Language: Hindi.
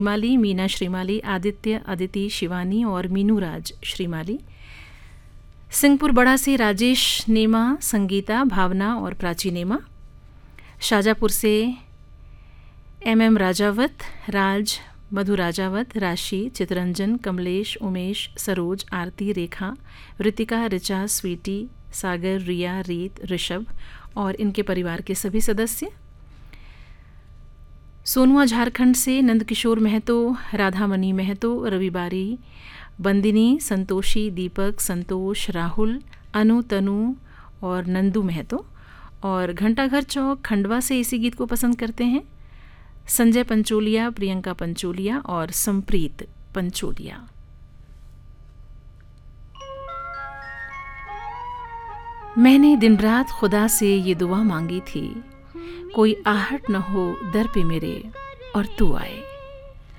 माली, मीना श्रीमाली, आदित्य, अदिति, शिवानी और मीनू राज श्रीमाली। सिंहपुर बड़ा से राजेश नेमा, संगीता, भावना और प्राची नेमा। शाजापुर से एम राजावत, राज, मधु राजावत, राशि, चितरंजन, कमलेश, उमेश, सरोज, आरती, रेखा, ऋतिका, ऋचा, स्वीटी, सागर, रिया, रीत, ऋषभ और इनके परिवार के सभी सदस्य। सोनुआ झारखंड से नंदकिशोर महतो, राधामणि महतो, रविबारी, बंदिनी, संतोषी, दीपक, संतोष, राहुल, अनु, तनु और नंदू महतो। और घंटाघर चौक खंडवा से इसी गीत को पसंद करते हैं संजय पंचोलिया, प्रियंका पंचोलिया और संप्रीत पंचोलिया। मैंने दिन रात खुदा से ये दुआ मांगी थी, कोई आहट न हो दर पे मेरे और तू आए।